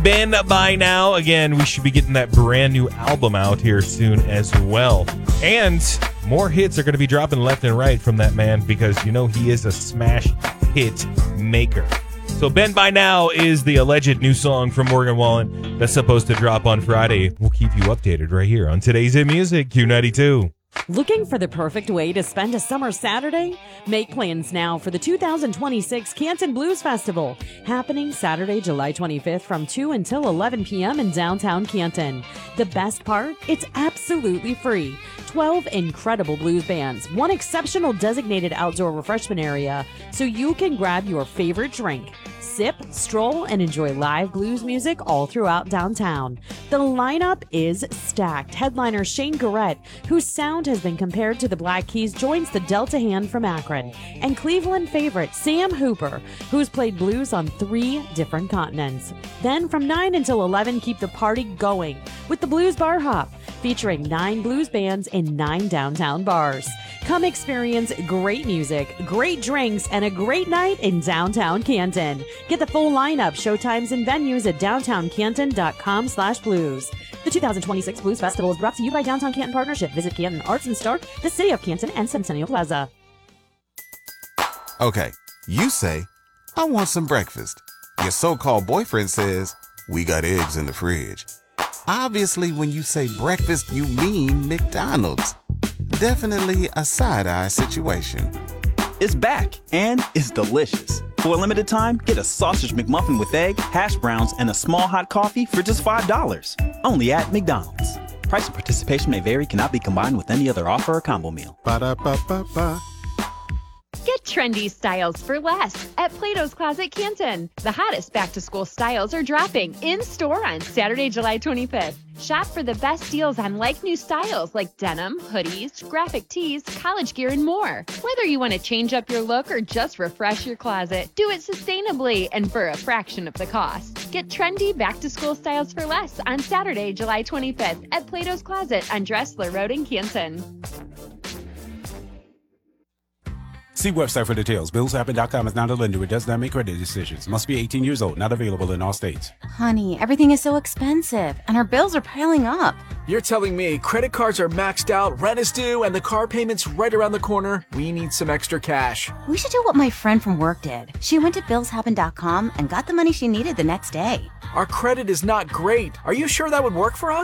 Ben by now. Again, we should be getting that brand new album out here soon as well. And more hits are going to be dropping left and right from that man because, he is a smash hit maker. So Ben by now is the alleged new song from Morgan Wallen that's supposed to drop on Friday. We'll keep you updated right here on Today's Hit Music, Q92. Looking for the perfect way to spend a summer Saturday? Make plans now for the 2026 Canton Blues Festival, happening Saturday, July 25th from 2 until 11 p.m. in downtown Canton. The best part? It's absolutely free. 12 incredible blues bands, one exceptional designated outdoor refreshment area so you can grab your favorite drink, sip, stroll, and enjoy live blues music all throughout downtown. The lineup is stacked. Headliner Shane Garrett, whose sound has been compared to the Black Keys, joins the Delta Hand from Akron. And Cleveland favorite Sam Hooper, who's played blues on 3 different continents. Then from 9 until 11, keep the party going with the Blues Bar Hop, featuring 9 blues bands in 9 downtown bars. Come experience great music, great drinks, and a great night in downtown Canton. Get the full lineup, showtimes, and venues at downtowncanton.com/blues. The 2026 Blues Festival is brought to you by Downtown Canton Partnership. Visit Canton Arts and Stark, the City of Canton, and Centennial Plaza. Okay, you say, I want some breakfast. Your so-called boyfriend says, we got eggs in the fridge. Obviously, when you say breakfast, you mean McDonald's. Definitely a side-eye situation. It's back, and it's delicious. For a limited time, get a sausage McMuffin with egg, hash browns, and a small hot coffee for just $5. Only at McDonald's. Price and participation may vary, cannot be combined with any other offer or combo meal. Ba-da-ba-ba-ba. Get trendy styles for less at Plato's Closet Canton. The hottest back-to-school styles are dropping in-store on Saturday, July 25th. Shop for the best deals on like-new styles like denim, hoodies, graphic tees, college gear, and more. Whether you want to change up your look or just refresh your closet, do it sustainably and for a fraction of the cost. Get trendy back-to-school styles for less on Saturday, July 25th at Plato's Closet on Dressler Road in Canton. See website for details. BillsHappen.com is not a lender. It does not make credit decisions. Must be 18 years old. Not available in all states. Honey, everything is so expensive, and our bills are piling up. You're telling me credit cards are maxed out, rent is due, and the car payment's right around the corner? We need some extra cash. We should do what my friend from work did. She went to BillsHappen.com and got the money she needed the next day. Our credit is not great. Are you sure that would work for us?